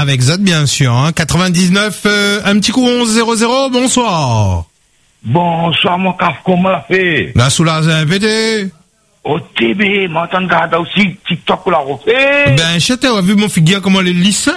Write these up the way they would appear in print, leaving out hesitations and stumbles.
avec Zod, bien sûr, hein. 99, un petit coup 11-00, bonsoir. Bonsoir, mon caf, comment l'a fait? La soulage invité. Au TB, m'entend garder aussi TikTok ou la refait? Ben, j'étais, on a vu mon figure comment les lisse.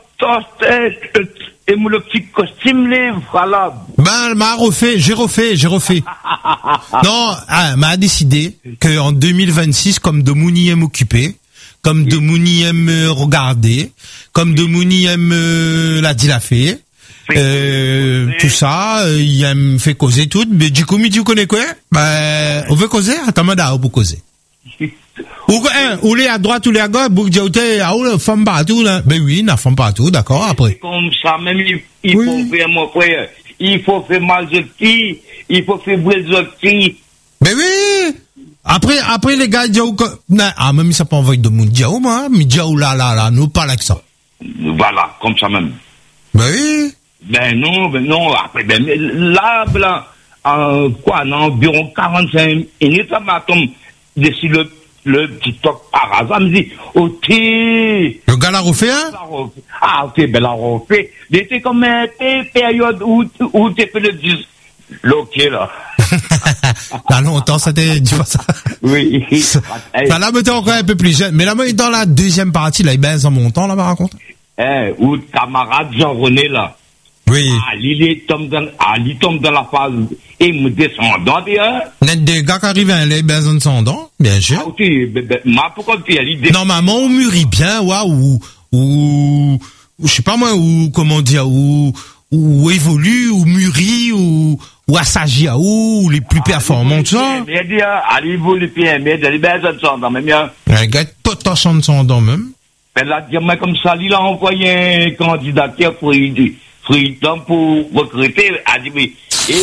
Et mon le petit costume, les, voilà. Ben, j'ai refait. Non, m'a décidé que en 2026, comme de Mouni aime occuper, comme de Mouni aime regarder, comme de Mouni aime la dit la fait, tout ça, il aime fait causer tout, mais du coup, tu connais quoi? Ben, on veut causer, attends, madame, pour causer. Ou les à droite ou les à gauche, vous dites, la femme partout, là. Ben oui, la femme partout, d'accord, après. Comme ça, même, il faut faire, mon frère, il faut faire mal de qui, il faut faire brûler de qui. Ben oui! Après, les gars, disent, même ça peut envoyer de monde, diaou, moi, mais diaou, là, nous parlons avec ça. Voilà, comme ça même. Ben oui. Ben non, après, là, quoi, non, environ 45 minutes, ça m'a tombé, d'ici le petit toc par hasard, me dit, ok. Le gars l'a refait, hein? Ah, ok, ben l'a refait. C'était comme une période où t'es fait le 10. Ok, là. Dans longtemps, c'était, tu vois ça. Oui. Ça là, mais t'es encore un peu plus jeune. Mais là, moi, dans la deuxième partie, là, il baise en montant, là, par contre. Où camarade Jean-René, là. Oui. Il tombe dans la phase, et il me descendant, hein. Il y a des gars qui arrivent à aller baise en descendant, bien sûr. Ah, ok, pourquoi tu as l'idée? Normalement, on mûrit bien, ou, je sais pas moi, ou, comment dire, ou évolue, ou mûrit, ou assagit, ou les plus performants, tout ça. Mais allez, évolue bien, mais il baise en descendant, même bien. Un gars tout en descendant, même. Ben là, dis-moi comme ça, il a envoyé un candidature pour recruter, a dit, mais,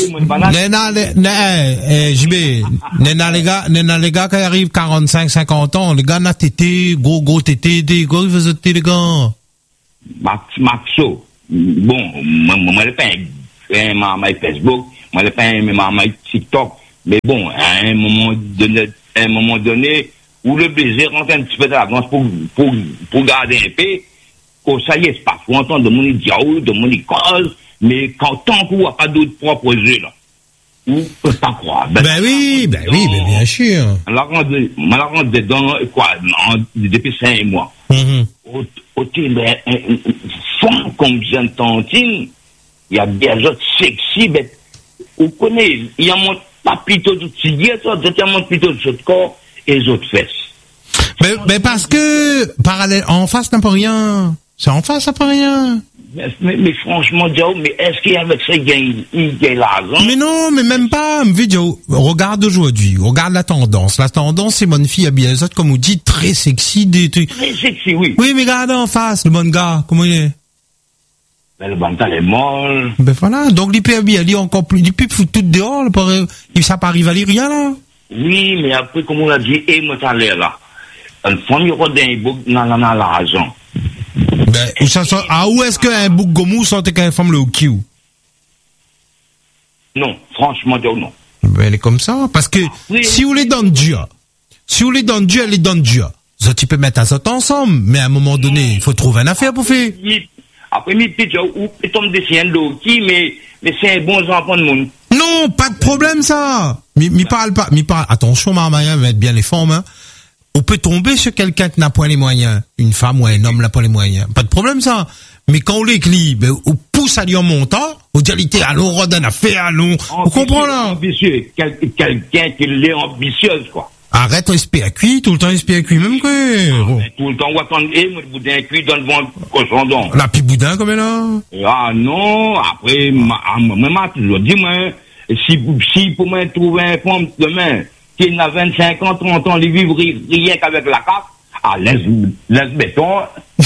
les gars qui arrivent 45, 50 ans, les gars n'a tété, gros tété, des gars, ils faisaient tété, les gars. Maxo. Bon, moi, je pas un maman Facebook, moi, je pas un maman TikTok, mais bon, à un moment donné, où le baiser rentre un petit peu dans l'avance pour garder un peu, oh, ça y est, c'est pas faut entendre de mon diaou, de mon cause, mais tant qu'on n'a pas d'autres propres yeux, là, ou pas croire. Ben oui, bien sûr. On l'a rendu dedans, quoi, depuis 5 mois. Mais, fond comme jeune tantine, il y a des autres sexy, mais, vous connaissez, il y a mon papito de tigre, il y a mon papito de ce corps, et les autres fesses. Mais parce que, parallèle, en face n'a pas rien. C'est en face, ça peut rien. Mais franchement, Diao, mais est-ce qu'avec ça, il gagne l'argent? Mais non, mais même pas. Vidéo, regarde aujourd'hui, regarde la tendance. La tendance, c'est bonne fille habillée, comme on dit, très sexy, des trucs. Très sexy, oui. Oui, mais regarde en face, le bon gars, comment il est? Ben, le bon gars, il est molle. Ben voilà, donc il peut habiller, il est encore plus, il peut foutre tout dehors, ça pas arrive à rien, là. Oui, mais après, comme on a dit, moi, t'as l'air là. Une femme, il y aura d'un bouc, dans l'argent. Ben, où est-ce qu'un bouc gomou sortait qu'un femme le kiou? Non, franchement, non. Ben, elle est comme ça. Parce que, si vous les donne Dieu, elle est dans Dieu. Ça, tu peux mettre ça ensemble, mais à un moment donné, il faut trouver une affaire pour faire. Après, ou tombe des chiens mais c'est un bon enfant de monde. Non, pas de problème, ça. Parle pas. Attention, maman, mettre bien les formes, hein. On peut tomber sur quelqu'un qui n'a pas les moyens. Une femme ou un homme n'a pas les moyens. Pas de problème, ça. Mais quand on l'éclit, on pousse à lui en montant, on dit, allons, redonne affaire, allons. Vous comprenez, là? Ambitieux. Quelqu'un qui est ambitieuse, quoi. Arrête, SPAQ, tout le temps SPAQ, même que. Tout le temps, on attend, moi, le boudin cuit dans le vent cochon. La pis boudin, comme elle là? Ah, non, après, maman, toujours dit, moi, si pour moi trouver un femme demain, qui n'a 25 ans, 30 ans, il vivre rien qu'avec la carte, laisse béton.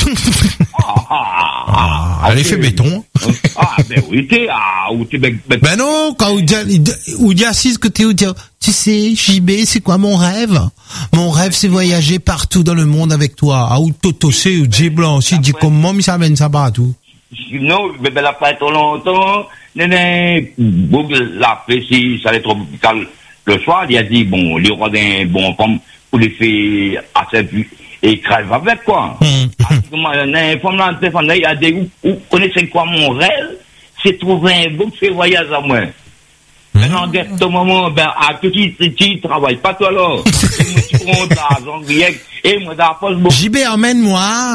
Elle fait béton. Ben oui, ben non, quand on dit assise que tu sais, JB, c'est quoi mon rêve? Mon rêve, c'est voyager partout dans le monde avec toi. Ou Totosé, ou J Blanc aussi, dit comment, mais ça mène ça partout. Non, mais elle a pas trop longtemps, la fait si ça allait trop le soir, il a dit, bon, il y aura des bons pommes pour les faire assez et crève avec, quoi. Il y a des, vous connaissez quoi, mon rêve? C'est trouver un bon fait voyage à moi. Maintenant, à ce moment, à petit, tu travailles pas, toi, là. Tu prends de l'argent, et moi, dans la poche, bon. JB, emmène-moi.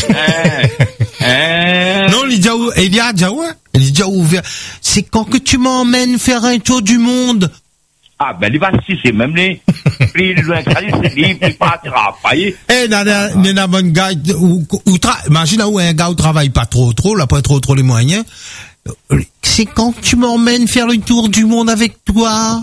Non, il dit déjà ouvert. C'est quand que tu m'emmènes faire un tour du monde? Ah, ben, il va si, c'est même les, plus loin que ça, il partira pas. Eh, n'a bon gars, imagine où un gars où travaille pas trop, là, pas trop les moyens. C'est quand que tu m'emmènes faire le tour du monde avec toi?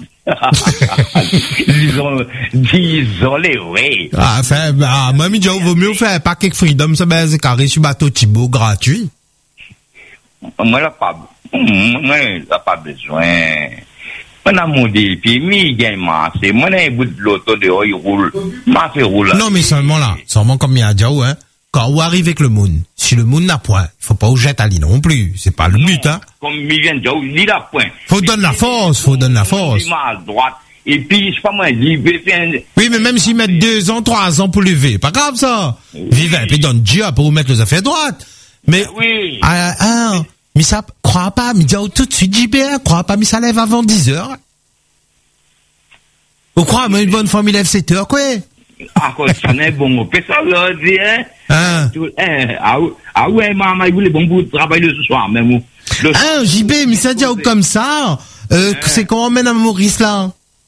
Disons-les, oui. Ah, moi, il dit, vaut mieux faire un paquet de Freedom, ça, ben, c'est carré sur bateau Thibaut, gratuit. Moi, là, pas besoin. Moi, dans mon défi, il gagne massé. Moi, dans un bout de l'auto, dehors, il roule. M'a fait rouler. Non, mais seulement comme il y a déjà, hein. Quand on arrive avec le monde, si le monde n'a point, il faut pas vous jeter à l'île non plus. C'est pas le but, hein. Comme il vient de dire, il n'a point. Faut donner la force. Il m'a à droite. Et puis, je sais pas moi, il veut faire Oui, mais même s'ils mettent 2 ans, 3 ans pour lever, pas grave, ça. Vivez un peu dans le Dieu pour vous mettre les affaires droites. Mais, oui. Mais ça, crois pas, mais dis tout de suite, JB, crois pas, mais ça lève avant 10 heures. Vous croyez, mais une bonne femme, il lève 7 heures, quoi. Ah, quand ça n'est bon, on fait ça, là, dit, hein. Ouais, maman, il voulait bon pour travailler le soir, même. JB, mais ça dit comme ça, c'est qu'on emmène à Maurice, là.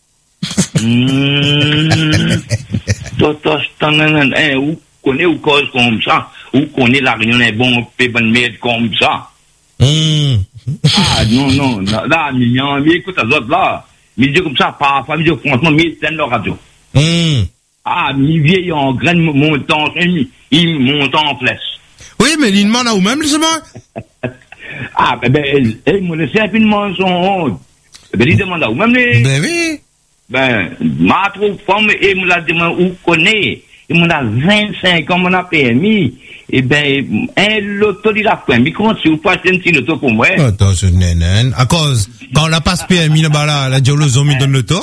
Ou connaît ou cause comme ça, ou connaît la réunion est bon, bonne merde comme ça. Ah, non, là, mais écoute, les autres, là, mais dit comme ça, parfois, mais franchement, mais c'est leur radio. Ah, mi vieille en graine montant, il monte en flèche. Oui, mais il demande à vous-même, justement. Ah, il me laisse rapidement son honte. Il demande à vous-même, Ben oui. Ma troupe femme, il me l'a demandé où connaît. Il me l'a 25 ans, mon a permis. L'auto, il a permis. Quand si vous passez un petit auto pour moi. Attends, ce nénen. À cause, quand on la passe permis, là-bas, la diologue, on donne l'auto.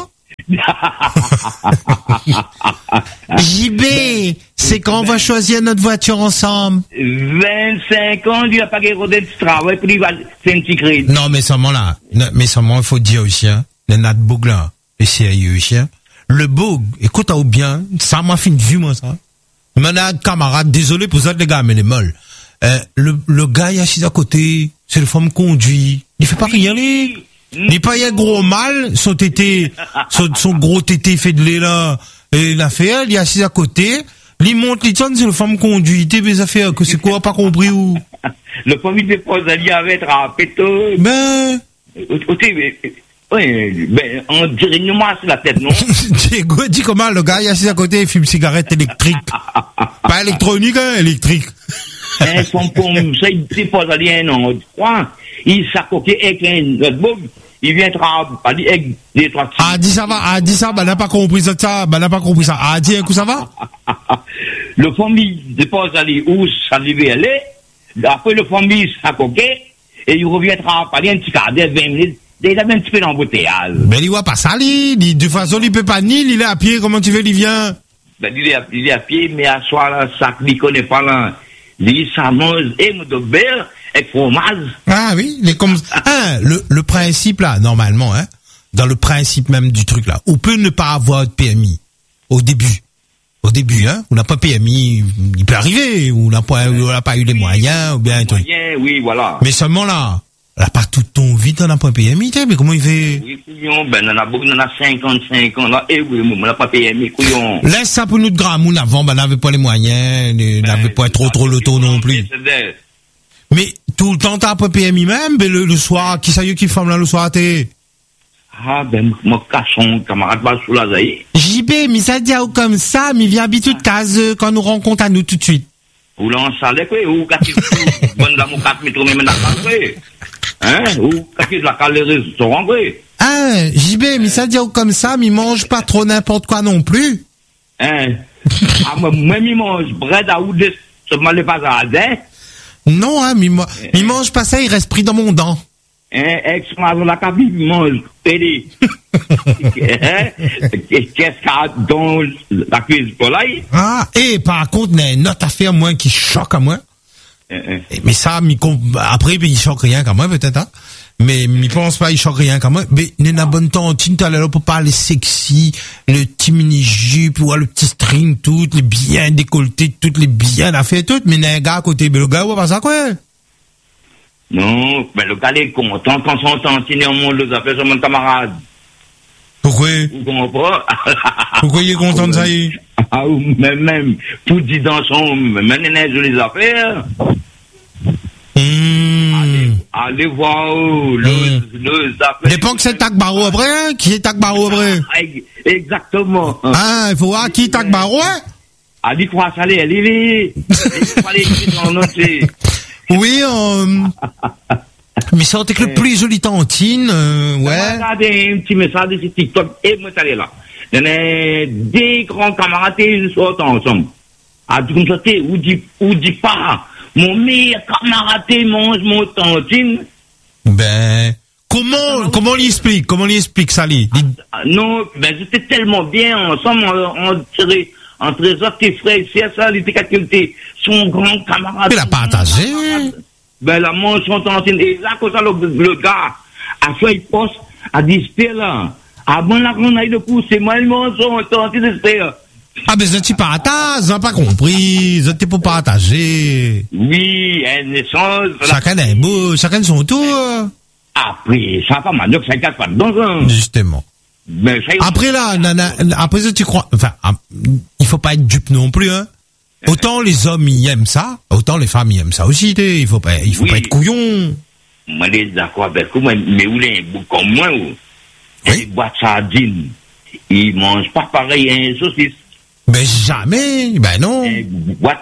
JB, c'est quand on va choisir notre voiture ensemble. 25 ans, il n'a pas gagné de travail, puis il va faire un petit crédit. Non, mais seulement là, il faut dire aussi, hein, le Nat Boug là, le sérieux aussi, hein. Le Boug, écoute, ou bien, ça m'a fait une vue, moi, ça. Maintenant, camarade, désolé pour ça, les gars, mais les molles. Le gars, il est assis à côté, c'est le femme conduit, il fait pas rien, il pas un gros mal, son gros tété fait de lait là, et l'affaire, il est assis à côté, il monte, il sonne, c'est le femme conduite, mais affaires, que c'est quoi, pas compris ou? Le premier dépôt d'allier avec Rapeto. On dirait une masse la tête, non? Diego dit comment, le gars, il est assis à côté, il fume cigarette électrique. Pas électronique, hein, électrique. Comme ça, il dépose d'allier, non, tu crois? Il s'accoquait avec un notebook. Il vient travailler avec des trois petits. Ah, dis ça, n'a pas compris ça, n'a pas compris ça. Ah, dis, écoute, ça va? Le famille dépose aller où ça devait aller. Après, le famille s'accoquait. Et il revient travailler un petit quart d'heure, 20 minutes. Il a un petit peu d'embouteillage. Mais il voit pas ça, de toute façon, il peut pas ni, il est à pied, comment tu veux, il vient? Il est à pied, mais à soir, là, ça, il connaît pas, là. Il s'amuse, et de beurre, avec fromage. Ah oui, le principe là, normalement, hein, dans le principe même du truc là, on peut ne pas avoir de PMI au début, hein, on n'a pas PMI, il peut arriver, on n'a pas eu les moyens, ou bien tout. Oui, voilà. Mais seulement là pas tout ton vie, t'en as pas PMI, mais comment il fait? Oui, couillon, on a 55 ans, là, et oui, on n'a pas PMI, couillon. Laisse ça pour nous de grammes, on avant, n'avait pas les moyens, n'avait pas trop l'auto non plus. Mais tout le temps, t'as pas PMI même, le soir, qui ça y est qui forme là le soir, t'es? Ah, moi, cachon, camarade, sous la zaïe. JB, mais ça dit comme ça, mais il vient habitude de case quand nous rencontre à nous tout de suite. Ou là, on salait, quoi, ou kaki, bonne dame, 4 mètres, même dans la calle, hein, ou kaki, la calle, les restaurants, quoi. Ah, JB, mais ça dit comme ça, mais il mange pas trop n'importe quoi non plus. Hein. Ah, moi, il mange bread à ou de, ça m'a pas à. Non, hein, mais il mange pas ça, il reste pris dans mon dent. Ex-maison la cabine mange télé. Qu'est-ce qu'il y a dans la cuisine pour là? Ah, et par contre, il y a une autre affaire, moi, qui choque à moi. Mais ça, après, il choque rien quand moi, peut-être, hein. Mais, il pense pas, il choque rien quand moi. Mais, il y a une bonne tantine, tout à l'heure, pour parler sexy, le petit mini-jupe, ou le petit string, toutes les bien décolletés, toutes les bien affaires, toutes. Mais, il y a un gars à côté, mais le gars, va pas ça, quoi? Non, mais le gars est content quand son tantine est au monde, les affaires sur mon camarade. Pourquoi? Vous comprenez? Pourquoi il est content de ça, Ah, même, pour dire dans son, même les affaires. Allez voir le affaires. Dépend que c'est Takbaro après, hein? Qui est Takbaro après? Exactement. Ah, il faut voir qui est Takbaro, hein? Allez, quoi, ça allait, allez. Oui, mais ça a été que le plus joli tantine, ouais. Regardez un petit message de TikTok, et moi, ça allait là. Il y en a des grands camarades qui sortent ensemble. Ah, comme ça, ou dit pas, mon meilleur camarade mange mon tantine. Ben, comment il explique ça, lui? Non, ben, c'était tellement bien ensemble, entre les autres, tes frères, c'est ça, les calculés, son grand camarade. Il a partagé. Ben, la mange son tantine. Et là, comme ça, le gars, a fait, il poste, a dit, là. Avant la qu'on aille de pousser, moi, il mange son tantine, Ah, mais tu partages, j'ai pas compris. T'es pour partager. Oui, une naissance. Chacun est beau, chacun son tour. Après, ça va mal, donc ça casse pas dedans, hein. Justement. Mais ça, après là, après ça, tu crois, enfin, il faut pas être dupe non plus, hein. Autant les hommes, ils aiment ça, autant les femmes, ils aiment ça aussi, il faut pas être couillon. Moi, je suis d'accord avec vous, mais où les boucs comme moi, ils boivent sardines. Ils mangent pas pareil, un saucisse. Ben jamais, ben non. Un boîte,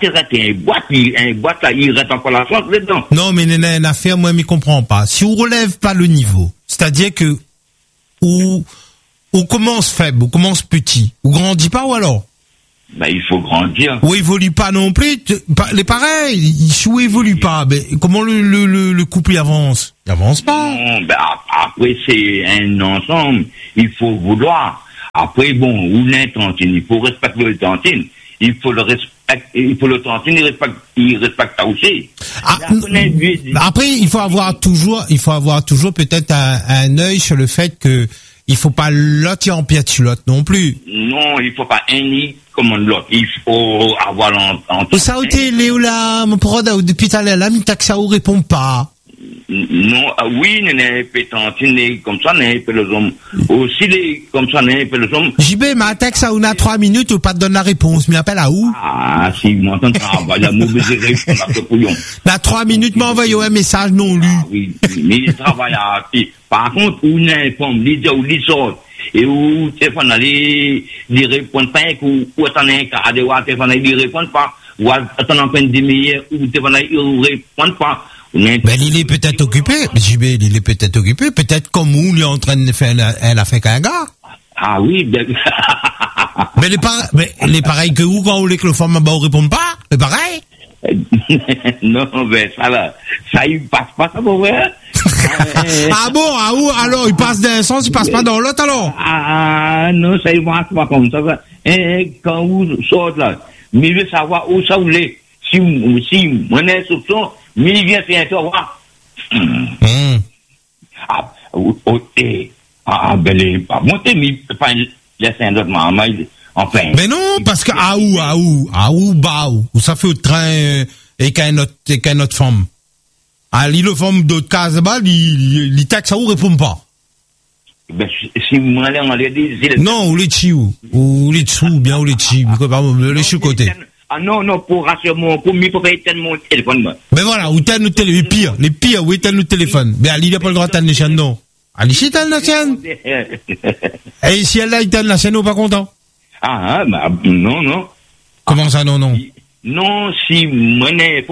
là, il reste encore la sauce dedans. Non, mais une affaire, moi, je comprends pas. Si on relève pas le niveau, c'est-à-dire que, on commence faible, on commence petit, on grandit pas ou alors? Ben, il faut grandir. Ou évolue pas non plus, les pareils, ou évolue pas, ben, comment le couple avance? Il avance pas. Non, ben, après, c'est un ensemble. Il faut vouloir. Après, bon, ou l'intentine, il faut respecter le tantine. Il faut le respecter, il respecte ça aussi. Après, il faut avoir toujours peut-être un œil sur le fait que il faut pas l'autre en pied de l'autre non plus. Non, il faut pas un nid comme l'autre. Il faut avoir l'entente. Ça a été Léo là, mon prod, depuis tout à l'heure, là, mais ça ne répond pas. Non, oui, n'est pétantine, comme ça, n'est pas les hommes. Aussi, comme ça, n'est pas les hommes. JB, ma texte, ça, on a 3 minutes, ou pas te donne la réponse, mais appelle à où? Ah, si, m'entends, la mauvaise réponse à ce couillon. Dans 3 minutes, m'envoie un message non lu. Ah, oui, mais il travaille à, par contre, où n'est pas, ou les sort, et où, téléphone, aller, il répond pas, ou attends, un cas, ou téléphone, il répond pas, ou attends, un peine demi-heure, ou téléphone, il répond pas. Ben, il est peut-être occupé. JB, il est peut-être occupé. Peut-être comme où il est en train de faire, elle a fait qu'un gars. Ah oui, ben. Mais les pareils que où, quand on voulait que le femme, bah, on répond pas. Les pareils. Non, ben, ça, il passe pas, ça, pour vrai. Ah bon, ah où, alors, il passe d'un sens, il passe pas dans l'autre, alors? Ah, non, ça, il marche pas comme ça, et quand vous sortez là, mais je veux savoir où ça voulait. Si, mon soupçon, mais il vient faire un tour, ben, il n'est pas monté, mais il peut pas laisser un autre maman, enfin. Mais non, parce que, où ça fait au train, et qu'un autre femme. Ah, le femme d'autres cases, il texte, ça où répond pas. Ben, si moi, on l'a dit, non, ou les chiou, ou les chou, bien, ou les chiou, le chou côté. Ah non, pour rassurer pour mieux pour payer tellement de téléphone. Mais voilà, ou t'as notre téléphone, les pires, où t'as notre téléphone. Mais Ali n'a pas le droit de t'en chaîne, non. Ali, si t'as la chaîne. Et si elle a été la chaîne, ou pas content? Ah, bah, non. Comment ça, non? Non, si, moi,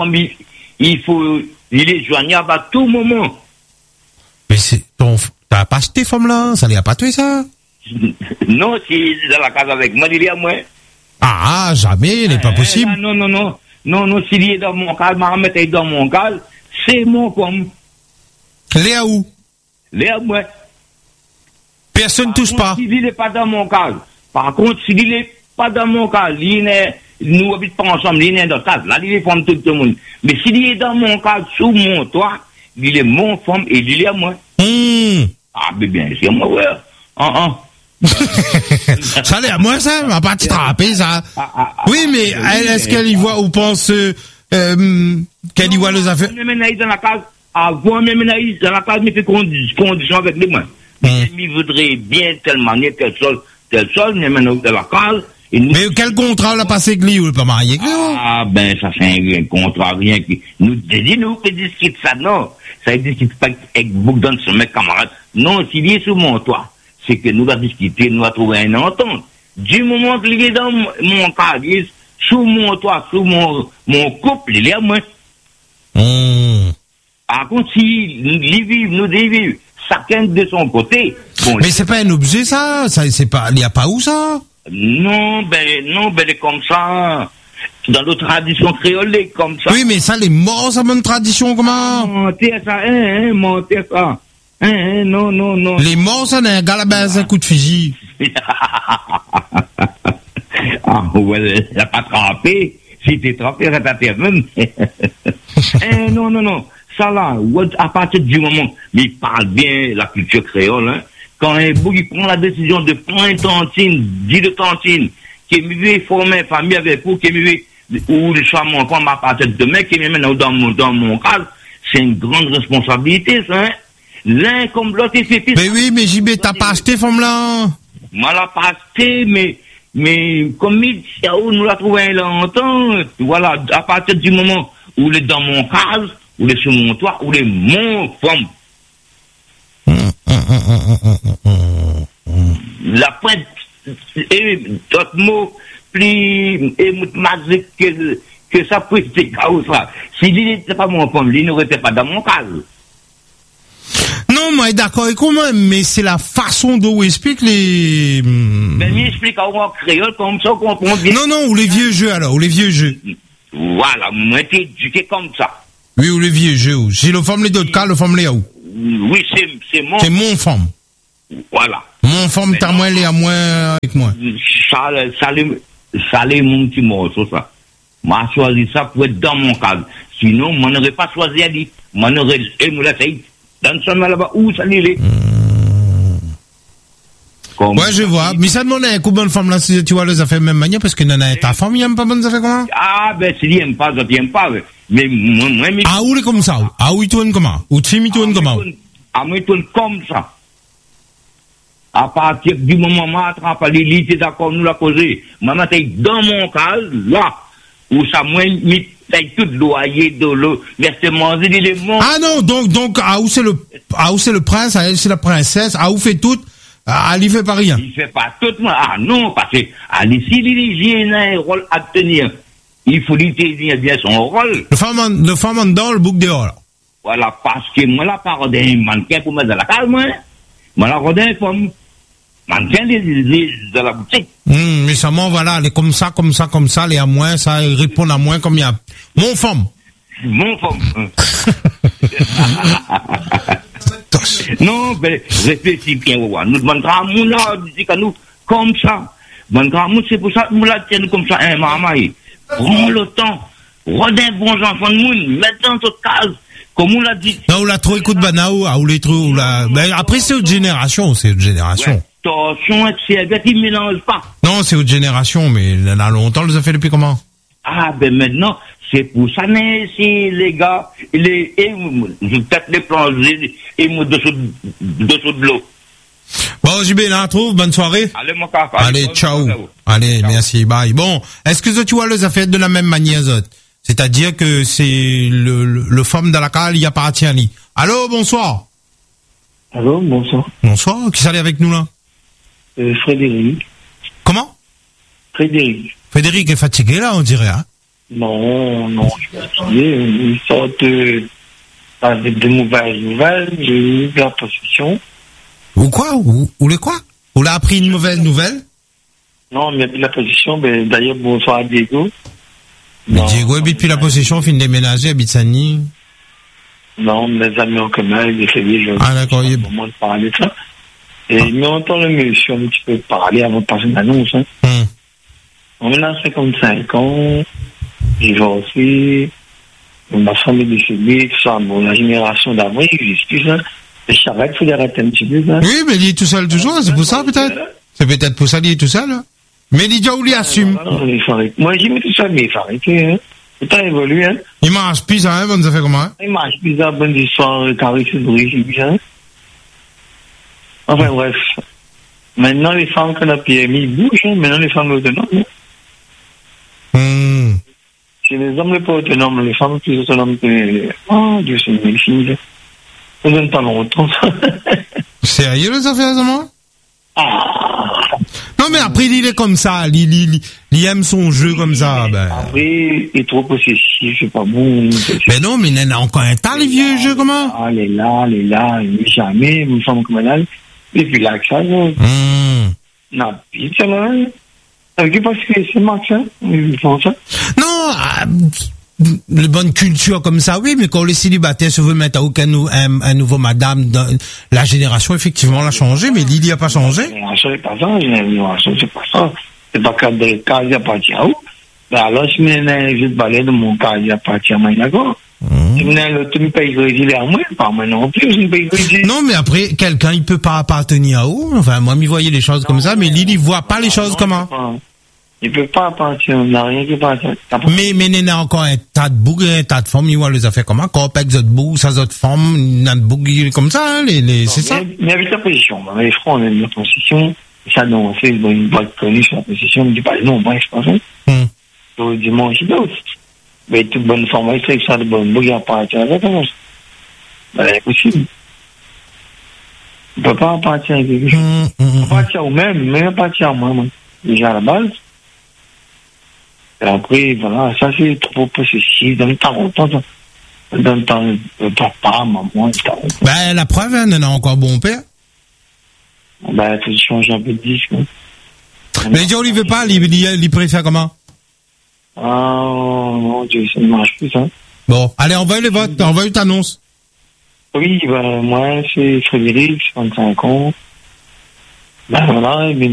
il est joignable à tout moment. Mais t'as pas acheté, femme là? Ça n'a pas tué, ça? Non, si, dans la case avec moi, il est à moi. Ah, jamais, il n'est pas possible. Non, s'il est dans mon cal, ma remettre dans mon cal, c'est mon comme. Il est à où? L'air, moi. Personne touche pas. S'il n'est pas dans mon cas. Par contre, s'il n'est pas dans mon cas, nous habitons pas ensemble, il est dans le cas. Là, il est femme tout le monde. Mais s'il est dans mon cas, sous mon toit, il est mon femme et il est moi. Ah, mais bien, c'est moi, ouais. Ça l'est à moi, ça, ma partie trapée, ça. Oui, mais est-ce qu'elle y voit ou pense qu'elle y voit les affaires? Dans la case, avant même dans la case, il fait condition avec les mains. Il voudrait bien telle manière, telle chose, mais maintenant dans la case. Mais quel contrat l'a passé avec lui ou pas marié avec lui? Ah, ben, ça c'est un contrat, rien qui nous dit, nous, qui discute ça, non. Ça discute pas avec beaucoup de mes camarades. Non, s'il est sous mon toit, c'est que nous avons discuté, nous avons trouvé une entente. Du moment qu'il est dans mon cas, sous mon toit, sous mon couple, il est à moi. Par contre, si nous vivons, chacun de son côté. Bon, mais c'est pas un objet, ça c'est pas, il y a pas où, ça? Non, ben, comme ça. Dans nos traditions créoles, comme ça. Oui, mais ça, les morts, ça bonne tradition, comment? Monter ça, monter ça. Non. Les morts, ça n'a un gars là-bas, un coup de fusil. Ah, ouais, il n'a pas trempé. Si t'es trempé, ça t'a même. Non. Ça là, à partir du moment, mais il parle bien la culture créole, hein. Quand un bout, il prend la décision de prendre une tantine, 10 de tantine, qui veut former une famille avec vous, qui veut, ou le choix mon enfant à partir de demain, qui me met dans mon cas, c'est une grande responsabilité, ça, hein. L'un comme l'autre, il fait. Mais oui, mais JB, t'as pas acheté, femme là? Moi, l'a pas acheté, mais, comme il, nous l'a trouvé longtemps, voilà, à partir du moment où il est dans mon cas, où il est sur mon toit, où il est mon femme. La pointe est d'autres mots plus magique que ça peut être ça. S'il n'était pas mon femme, il n'aurait pas dans mon cas. Non, moi, d'accord avec moi, mais c'est la façon dont on explique les... Mais il explique en créole comme ça, qu'on comprend bien. Non, ou les vieux jeux, alors, ou les vieux jeux. Voilà, moi, t'es éduqué comme ça. Oui, ou les vieux jeux. Si le femme les d'autres cas, le femme les a où? Oui, c'est mon... C'est mon femme. Voilà. Mon femme, t'as moins les à moins avec moi. Ça les mon petit morceau, ça. M'a choisi ça pour être dans mon cadre. Sinon, moi n'aurais pas choisi à dire. Moi n'aurais, dans ce là-bas, où ça l'est? Ouais, je vois. Mais ça demande un coup de bonne femme là, si tu vois les affaires même manière, parce que nana, ta femme, il aime pas bonnes affaires comment? Ah, ben, s'il aime pas, ça t'aime pas, mais moi, ah, où il est comme ça? Ah, où il tourne comment? Ou tu il tourne comment? Ah, moi, il tourne comme ça. À partir du moment où je attrape l'élite, t'es d'accord, nous la causer. Maman, t'es dans mon cas, là, où ça, moi, t'as tout loyer de l'eau, verser manger des éléments. Ah non, donc, où c'est le prince, à elle, c'est la princesse, où fait tout, elle y fait pas rien. Il fait pas tout, ah non, parce que, s'il y a un rôle à tenir, il faut lui tenir bien son rôle. Le femme en dedans, le bouc dehors. Voilà, parce que moi, la parole d'un mannequin pour mettre dans la case, moi la parole d'un femme. Mannequin de la boutique. Mais ça m'en voilà, les comme ça, les à moins, ça répond à moins comme il y a. Mon femme. Non, mais réfléchis bien, nous demandons à mon là, dit qu'à nous, comme ça. C'est pour ça que nous la tiennent comme ça, hein, maman. Prends le temps, redonne bons enfants de monde, mettez dans cette case. Comme on l'a dit. Non, on l'a trop écoute banao, ou les trop, ben, après, c'est autre génération. Ouais. Attention, il mélange pas. Non, c'est autre génération, mais là, longtemps, les a fait depuis comment? Ah, ben, maintenant, c'est pour ça, mais si les gars, je vais peut-être les plonger, et moi, dessous de l'eau. Bon, JB, là, trouve, bonne soirée. Allez, mon café. Allez, ciao. Allez, ciao. Merci, bye. Bon, est-ce que tu vois, les a fait de la même manière, c'est-à-dire que c'est le femme dans la cale, il appartient à lui. Allô, bonsoir. Allô, bonsoir. Bonsoir, qui s'allait avec nous là? Frédéric. Comment? Frédéric. Frédéric est fatigué là, on dirait, hein? Non, je suis fatigué. Une sorte avec de mauvaises nouvelles, j'ai eu la possession. Ou quoi? Ou les quoi? Ou l'a appris une mauvaise nouvelle? Non, mais la possession, d'ailleurs, bonsoir à Diego. Mais Diego habite puis la possession, fin de déménager, habite Sani. Non, mes amis en commun, ils essayaient d'accord, au moment de parler de ça. Et mais on entend le monsieur un petit peu parler avant de passer une annonce. Hein. On a 55 ans, divorcé, ma femme est décédée, tout ça. Bon, la génération d'avant, il n'existe plus, ça. Et Charette, il faut l'arrêter un petit peu, ça. Oui, mais il est tout seul toujours, c'est pour ça, peut-être. C'est peut-être pour ça qu'il est tout seul. Hein. Mais il dit, où il assume. Moi, j'y mets tout ça, mais il faut arrêter, hein. Le temps évolue, hein. Il mange pizza, hein, bonne affaire comment, hein. Il mange pizza, bonne histoire, carré, c'est bien. Enfin, bref. Maintenant, les femmes qu'on a PMI bougent, hein. Maintenant, les femmes autonomes, hein. C'est les hommes les pas autonomes, les femmes plus autonomes que... Oh, Dieu sait, mais les filles, ça donne pas longtemps, ça. Sérieux, les affaires, ça, moi? Non, mais après, il est comme ça, il aime son jeu comme ça, ben. Après, il est trop possessif, c'est pas bon. Mais non, mais il en a encore un tas, les vieux jeux, comment? Ah, il est là, il est jamais, une femme comme elle, et puis là, que ça, non. Non, puis ça, là, avec parce que c'est Max, hein, ils font ça. Non, le bonne culture comme ça, oui, mais quand les célibataires se veulent mettre à aucun un nouveau madame, la génération, effectivement, l'a changé, mais Lily a pas changé. La génération, c'est pas ça, c'est pas ça. C'est pas que des cas, il y a pas de où. Ben alors, si je mets juste balai de mon cas, il y a pas de moi, d'accord. Si je mets le tout pays brésilien à moi, pas moi non plus, je ne paye brésilien. Non, mais après, quelqu'un, il peut pas appartenir à où? Enfin, moi, m'y voyais les choses comme ça, mais Lily voit pas les choses comment? Il peut pas partir, on n'a rien qui passe. Mais il y a encore un tas de bougs, un tas de femmes, ils voient les affaires comment, quand on pète d'autres bougs, ça d'autres femmes, il y a des bougs comme ça, hein, c'est ça. Mais avec la position, mais je crois qu'on a une position, ça non, on fait une boîte connue sur la position, on ne dit pas non, bon, je pense, hein. Le dimanche, il d'autres. Mais toute bonne forme, il serait que ça de bonne bougs à partir avec, hein. Ben, c'est possible. On peut pas partir avec quelque chose. On peut partir au même, mais partir à moi, déjà à la base. Et après, voilà, ça c'est trop possessif, dans le temps, papa, maman, etc. Ben, la preuve, hein, on a encore bon père. Ben, il faut changer un peu de disque, hein. Mais il veut pas, il préfère comment? Ah, mon Dieu, ça ne marche plus, ça. Bon, allez, on va eu les votes, on va eu t'annonce. Oui, ben, moi, c'est Frédéric, 55 ans. Ben, voilà, mais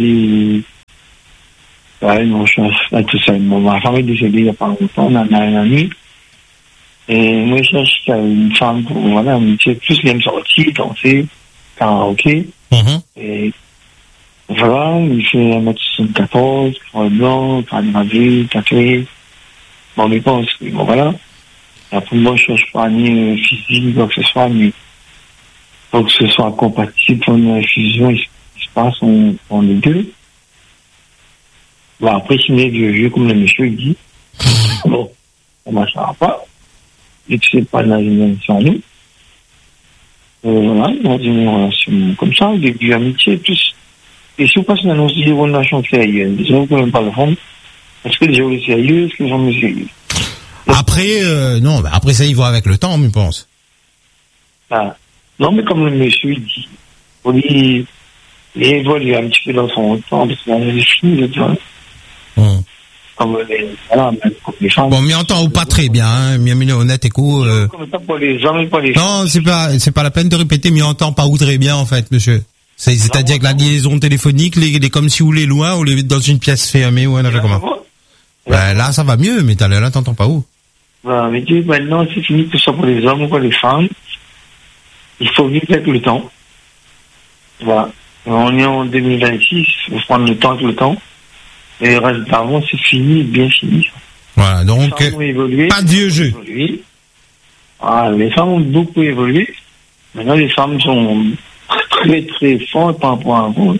ouais, non, je suis là tout seul. Bon, ma femme est décédée il n'y a pas longtemps, on en a un ami. Et moi, je cherche une femme pour, voilà, plus il aime sortir, danser, karaoké. Et voilà, il fait 1m74, crâne blanc, crâne rasé, tatoué. Bon, mais pas, bon, voilà. Après, moi, je cherche pas ni physique, quoi que ce soit, mais faut que ce soit compatible pour une fusion, il se passe, on les deux. Bon, après, si les vieux, comme le monsieur dit, bon, ça ne marchera pas. Et que c'est pas la génération à nous. Voilà, on a une relation comme ça, au début, amitié, plus. Et si vous passez une annonce de relation sérieuse, déjà, vous ne pouvez pas le fond. Est-ce que les gens sont sérieux? Est-ce que les gens sont sérieux? Après, non, bah après ça, il va avec le temps, je pense. Ah. Non, mais comme le monsieur dit, il évolue un petit peu dans son temps, parce qu'il a des filles, tu vois. Comme voilà, même comme les femmes. Bon, mais entend ou pas très bien, hein, mais honnête, écoute. Comme ça pour les hommes et pour les femmes. Non, c'est pas la peine de répéter, mais entend pas ou très bien, en fait, monsieur. C'est-à-dire que la liaison téléphonique, les comme si vous les loin, ou les dans une pièce fermée, ou un affaire comment. Ben, là, ça va mieux, mais là, t'entends pas où. Voilà, mais Dieu, maintenant, c'est fini, que ce soit pour les hommes ou pour les femmes. Il faut vivre avec le temps. Voilà. On est en 2026, il faut prendre le temps avec le temps. Et le reste d'avant, c'est fini, bien fini. Voilà, donc, pas de vieux jeu. Ah, les femmes ont beaucoup évolué. Maintenant, les femmes sont très, très fortes par rapport à vous.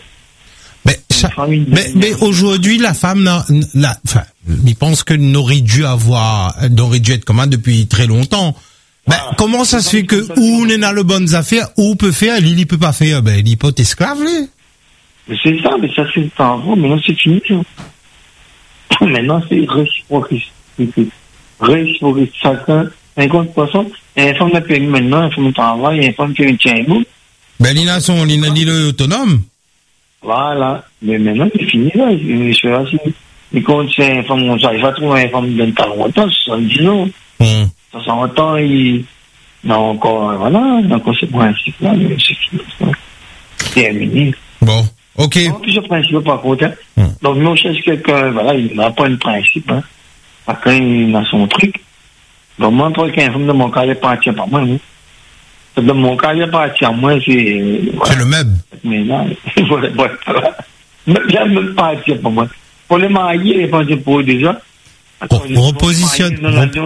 Mais aujourd'hui, la femme, il pense que n'aurait dû être comment depuis très longtemps. Ben, comment ça se fait que ou on a le bonnes affaires, ou peut faire, Lily peut pas faire, ben, il peut être esclave, lui. Mais c'est ça, mais ça c'est pas avant, maintenant c'est fini, ça. Maintenant c'est réciproque. Réciproque, chacun, 50%. Et les femmes n'appellent maintenant, elles font le travail, et les femmes qui tiennent bon. Ben, l'INA est autonome. Voilà. Mais maintenant, c'est fini, là. Il compte, c'est une femme, il va trouver une femme d'un 40 ans, 70 ans. 60 ans, il Non, encore, voilà, encore ce principe-là, mais c'est terminé. Bon, ok. Plusieurs principes, par contre, hein. Donc, nous, on cherche quelqu'un, voilà, il n'a pas un principe, hein. Chacun, il a son truc. Donc, moi, pour qu'un femme de mon cas, il appartient pas moi, hein. De mon cas, il appartient à moi, c'est... Voilà. C'est le même. Mais là, voilà. J'aime même pas dire pour moi. Pour les mariés, il appartient pour eux déjà. Repositionne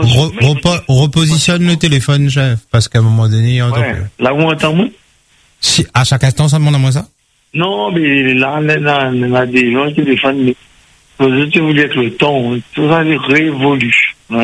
le téléphone, chef, parce qu'à un moment donné, on ouais. Là où on entend moi? Si, à chaque instant, ça demande à moi ça? Non, mais là, on a des gens qui téléphonent, mais je voulais que le temps, tout ça est révolu. En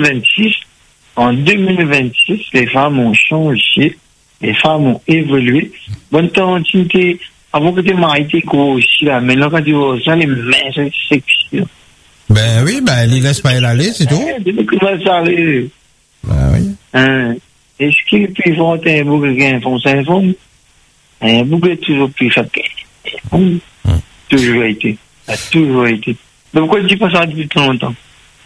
2026, les femmes ont changé, les femmes ont évolué. Bonne temps, avant que tu marié, tu es gros aussi, là. Maintenant, quand tu vois ça, les mains, c'est sexy, là. Ben oui, ben, il laisse pas elle aller, c'est tout. Comment ça aller? Ben oui. Est-ce qu'il peut faire un boucle qui font ça, un boucle est toujours plus faible qu'un. Toujours été. A toujours été. Mais pourquoi tu dis pas ça depuis très longtemps?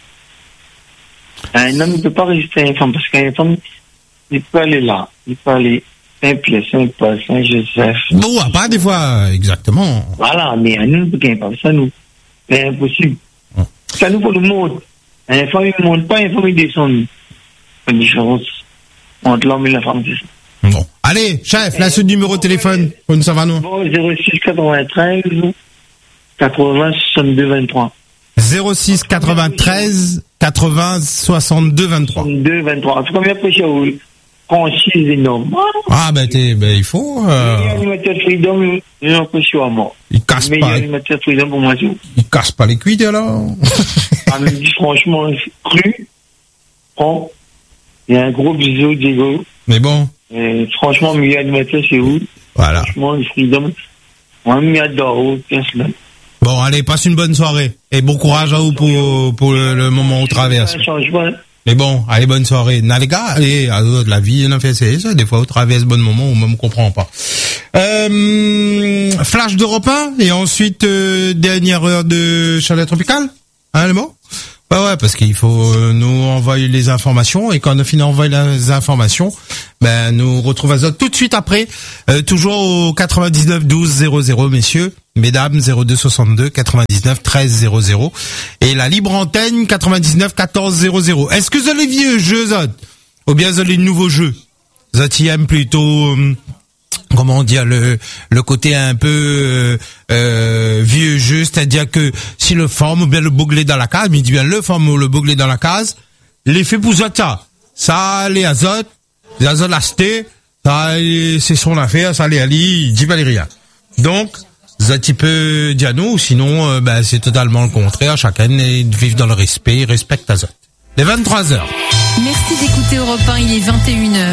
Un homme ne peut pas résister à une femme, parce qu'une femme, il peut aller là, il peut aller Saint-Pierre, Saint-Paul, Saint-Joseph. Bon, pas des fois, exactement. Voilà, mais un homme ne peut pas, ça nous. C'est impossible. Ça nous pour le monde. Une femme, il ne monte pas, une femme, il descend. Il y a une différence entre l'homme et la femme, c'est ça. Bon. Allez, chef, là, ce numéro de téléphone, pour ça va, nous. Bon, 06 93 80 62 23. 06 93 80 62 23. 62 23. En tout cas, bien prêché, franchise énorme. Ah, il faut, Animateur Freedom, j'ai l'impression à mort. Il casse pas. Animateur Freedom pour moi, c'est où? Il casse pas les cuites, alors. Ah, mais franchement, cru. Bon. Il y a un gros bisou, Diego. Mais bon. Franchement, meilleur animateur, c'est où? Voilà. Franchement, le Freedom. Moi, je m'adore, 15 semaines. Bon, allez, passe une bonne soirée. Et bon courage à vous pour le moment où traverse. Ça change pas. Mais bon, allez, bonne soirée. Les gars, allez, la vie, on a fait ça. Des fois, on traverse bon moment, on même comprend pas. Flash d'Europe 1, et ensuite, dernière heure de Chalet Tropical. Hein, le mot? Ouais, parce qu'il faut nous envoyer les informations, et quand on a fini d'envoyer les informations, ben, nous retrouvons Azot tout de suite après, toujours au 99 12 00, messieurs, mesdames, 02 62 99 13 00, et la libre antenne 99 14 00. Est-ce que vous avez les vieux jeux, Zot? Ou bien vous avez les nouveaux jeux? Zot, il aime plutôt, comment dire, le côté un peu vieux jeu, c'est-à-dire que si le forme ou bien le bouglé dans la case, mais il dit bien le forme ou le bouglé dans la case, l'effet pour ça les Azot l'acheter, ça c'est son affaire, ça les ali, il dit pas les rien. Donc ça tu peux dire non, sinon c'est totalement le contraire, chacun vit dans le respect, il respecte Azot. Les 23h. Merci d'écouter Europe 1, il est 21h.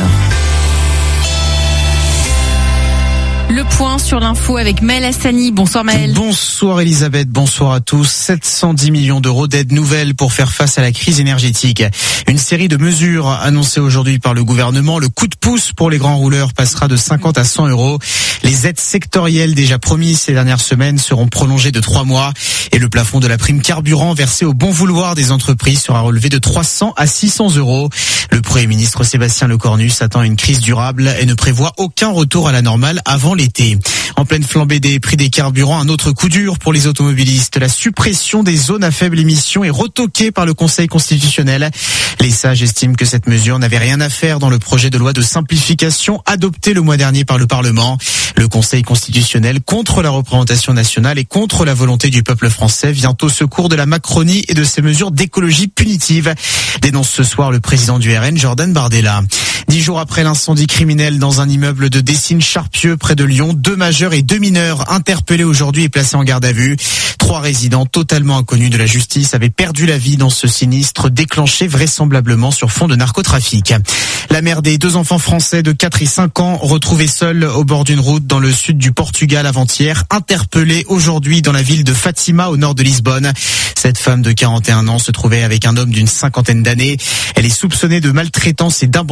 Le point sur l'info avec Maël Hassani. Bonsoir Maël. Bonsoir Elisabeth, bonsoir à tous. 710 millions d'euros d'aide nouvelle pour faire face à la crise énergétique. Une série de mesures annoncées aujourd'hui par le gouvernement. Le coup de pouce pour les grands rouleurs passera de 50 à 100 euros. Les aides sectorielles déjà promises ces dernières semaines seront prolongées de 3 mois. Et le plafond de la prime carburant versée au bon vouloir des entreprises sera relevé de 300 à 600 euros. Le Premier ministre Sébastien Lecornu s'attend à une crise durable et ne prévoit aucun retour à la normale avant l'été. En pleine flambée des prix des carburants, un autre coup dur pour les automobilistes. La suppression des zones à faible émission est retoquée par le Conseil constitutionnel. Les sages estiment que cette mesure n'avait rien à faire dans le projet de loi de simplification adopté le mois dernier par le Parlement. Le Conseil constitutionnel, contre la représentation nationale et contre la volonté du peuple français, vient au secours de la Macronie et de ses mesures d'écologie punitive. Dénonce ce soir le président du RN, Jordan Bardella. 10 jours après l'incendie criminel dans un immeuble de Dessines-Charpieu près de Lyon, 2 majeurs et 2 mineurs interpellés aujourd'hui et placés en garde à vue. 3 résidents totalement inconnus de la justice avaient perdu la vie dans ce sinistre déclenché vraisemblablement sur fond de narcotrafic. La mère des 2 enfants français de 4 et 5 ans retrouvés seuls au bord d'une route dans le sud du Portugal avant-hier, interpellée aujourd'hui dans la ville de Fatima au nord de Lisbonne. Cette femme de 41 ans se trouvait avec un homme d'une 50aine d'années. Elle est soupçonnée de maltraitance et d'abandon.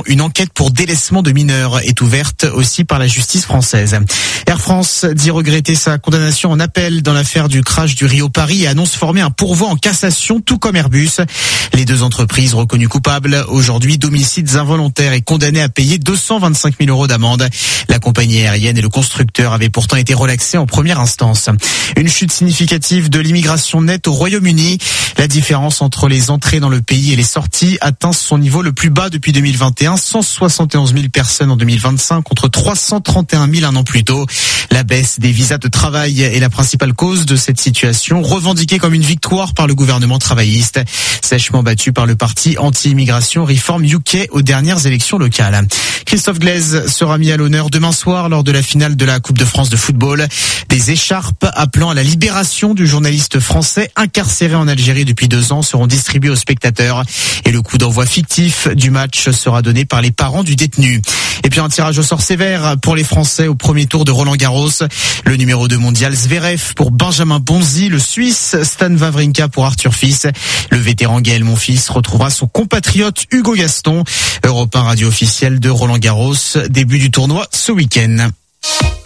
Une enquête pour délaissement de mineurs est ouverte aussi par la justice française. Air France dit regretter sa condamnation en appel dans l'affaire du crash du Rio-Paris et annonce former un pourvoi en cassation, tout comme Airbus. Les deux entreprises reconnues coupables aujourd'hui d'homicides involontaires et condamnées à payer 225 000 € d'amende. La compagnie aérienne et le constructeur avaient pourtant été relaxés en première instance. Une chute significative de l'immigration nette au Royaume-Uni. La différence entre les entrées dans le pays et les sorties atteint son niveau le plus bas depuis 2021. 171 000 personnes en 2025 contre 331 000 un an plus tôt. La baisse des visas de travail est la principale cause de cette situation, revendiquée comme une victoire par le gouvernement travailliste, sèchement battu par le parti anti-immigration Reform UK aux dernières élections locales. Christophe Glaise sera mis à l'honneur demain soir lors de la finale de la Coupe de France de football. Des écharpes appelant à la libération du journaliste français incarcéré en Algérie depuis 2 ans seront distribuées aux spectateurs. Et le coup d'envoi fictif du match sera donné par les parents du détenu. Et puis un tirage au sort sévère pour les Français au premier tour de Roland-Garros. Le numéro 2 mondial Zverev pour Benjamin Bonzi, le Suisse Stan Wawrinka pour Arthur Fils. Le vétéran Gaël Monfils retrouvera son compatriote Hugo Gaston. Europe 1 radio officielle de Roland-Garros, début du tournoi ce week-end.